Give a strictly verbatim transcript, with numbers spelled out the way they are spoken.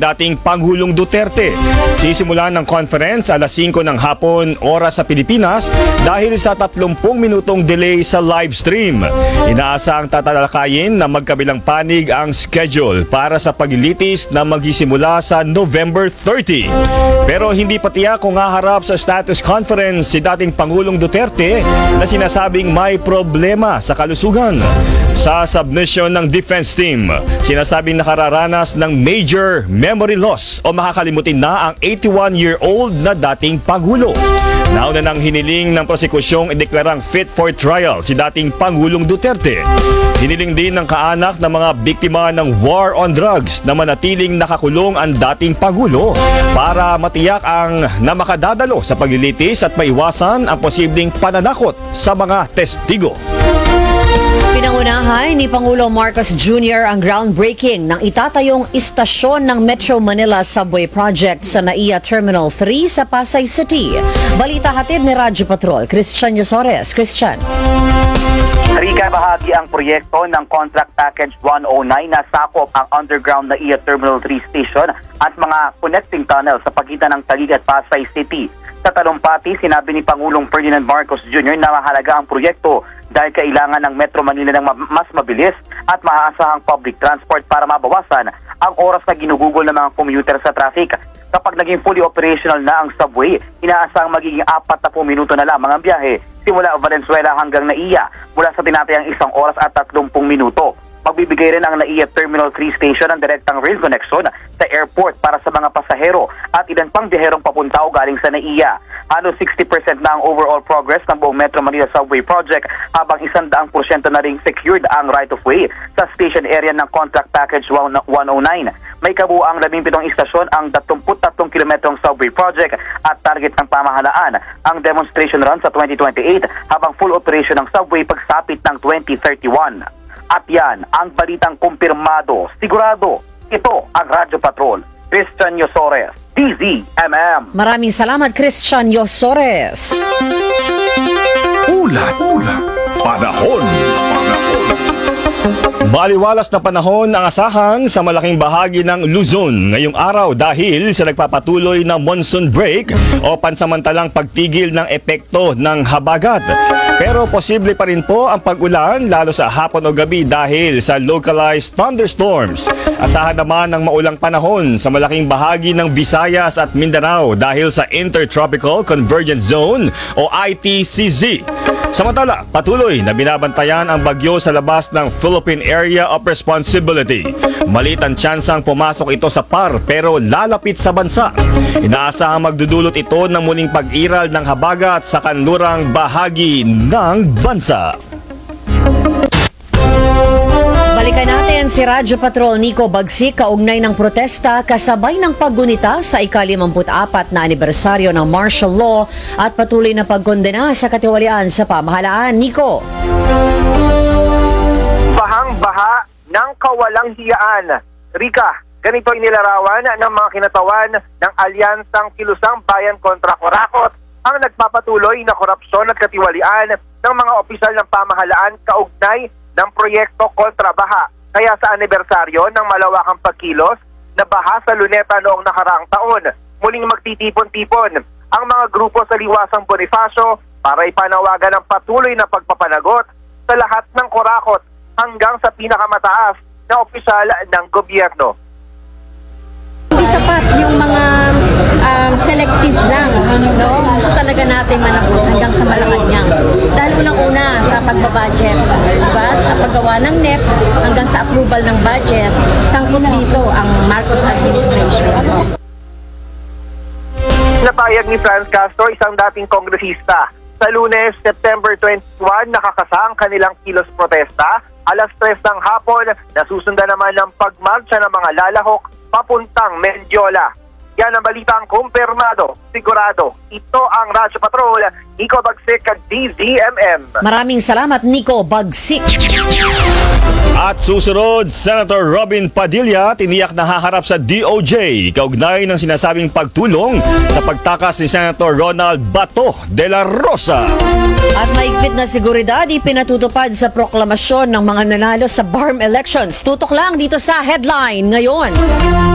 dating Pangulong Duterte. Sisimulan ng conference alas singko ng hapon oras sa Pilipinas dahil sa tatlumpung minutong delay sa live stream. Inaasang tatalakayin na magkabilang panig ang schedule para sa paglilitis na magsisimula sa November thirty. Pero hindi pa tiyak kung haharap sa status conference si dating Pangulong Duterte na sinasabing may problema sa kalusugan. Sa submission ng defense team, sinasabing nakararanas ng major memory loss o makakalimutin na ang eighty-one-year-old na dating Pangulo. Nauna nang hiniling ng prosekusyong ideklarang fit for trial si dating Pangulong Duterte. Hiniling din ng kaanak ng mga biktima ng war on drugs na manatiling nakakulong ang dating Pangulo para matiyak ang na makadadalo sa paglilitis at maiwasan ang posibleng pananakot sa mga testigo. Pinangunahan ni Pangulo Marcos Junior ang groundbreaking ng itatayong istasyon ng Metro Manila Subway Project sa NAIA Terminal three sa Pasay City. Balita hatid ni Radyo Patrol, Christian Yosores. Christian. Rika, bahagi ang proyekto ng Contract Package one oh nine na sakop ang underground NAIA Terminal three Station at mga connecting tunnel sa pagitan ng Taguig at Pasay City. Sa talumpati, sinabi ni Pangulong Ferdinand Marcos Junior na mahalaga ang proyekto dahil kailangan ng Metro Manila ng mas mabilis at maaasahang public transport para mabawasan ang oras na ginugugol ng mga commuter sa traffic. Kapag naging fully operational na ang subway, inaasahang magiging apat na po minuto na lamang ang biyahe simula Valenzuela hanggang NAIA mula sa tinatayang isang oras at tatlumpung minuto. Magbibigay rin ang NAIA Terminal three Station ng direktang rail connection sa airport para sa mga pasahero at ilan pang biyaherong papunta o galing sa NAIA. Halos sixty percent na ang overall progress ng buong Metro Manila Subway Project habang one hundred percent na ring secured ang right-of-way sa station area ng Contract Package one oh nine. May kabuuang labing pitong istasyon ang thirty-three kilometrong subway project at target ng pamahalaan ang demonstration run sa twenty twenty-eight habang full operation ng subway pagsapit ng twenty thirty-one. At yan ang balitang kumpirmado. Sigurado, ito ang Radyo Patrol. Christian Yosores, D Z M M. Maraming salamat, Christian Yosores. Ulat, ulat, panahon, panahon. Maliwalas na panahon ang asahan sa malaking bahagi ng Luzon ngayong araw dahil sa nagpapatuloy na monsoon break o pansamantalang pagtigil ng epekto ng habagat. Pero posible pa rin po ang pag-ulan lalo sa hapon o gabi dahil sa localized thunderstorms. Asahan naman ang maulang panahon sa malaking bahagi ng Visayas at Mindanao dahil sa Intertropical Convergence Zone o I T C Z. Samantala, patuloy na binabantayan ang bagyo sa labas ng Philippine Area of Responsibility. Maliit ang tsansang pumasok ito sa P A R pero lalapit sa bansa. Inaasahang magdudulot ito ng muling pag-iral ng habagat sa kanlurang bahagi ng bansa. Balikan natin si Radyo Patrol Nico Bagsik kaugnay ng protesta kasabay ng paggunita sa ika-limampu't-apat na anibersaryo ng martial law at patuloy na pagkondena sa katiwalian sa pamahalaan. Nico. Bahang-baha ng kawalang hiyaan. Rika, ganito inilarawan ng mga kinatawan ng Alyansang Kilusang Bayan kontra Korakot ang nagpapatuloy na korupsyon at katiwalian ng mga opisyal ng pamahalaan kaugnay ng proyekto kontra baha. Kaya sa anibersaryo ng malawakang pagkilos na baha sa Luneta noong nakaraang taon, muling magtitipon-tipon ang mga grupo sa Liwasang Bonifacio para ipanawagan ang patuloy na pagpapanagot sa lahat ng korakot hanggang sa pinakamataas na opisyal ng gobyerno. Hindi sapat yung mga um, selective lang, no? Gusto talaga natin managot hanggang sa Malacanang. Dahil unang-una sa pagbabudget, diba? Sa paggawa ng N E P hanggang sa approval ng budget, sangkot dito ang Marcos administration. Napayag ni Franz Castro, isang dating kongresista. Sa Lunes, September twenty-first, nakakasa ang kanilang kilos protesta. Alas tres ng hapon, nasusundan naman ng pagmarcha ng mga lalahok papuntang Mendiola. Yan ang balitang kumpirmado, sigurado. Ito ang Radyo Patrol, Nico Bagsik at D Z M M. Maraming salamat, Nico Bagsik. At susunod, Senator Robin Padilla tiniyak na haharap sa D O J kaugnay ng sinasabing pagtulong sa pagtakas ni Senator Ronald Bato de la Rosa. At maigpit na seguridad ipinatutupad sa proklamasyon ng mga nanalo sa B A R M elections. Tutok lang dito sa Headline ngayon.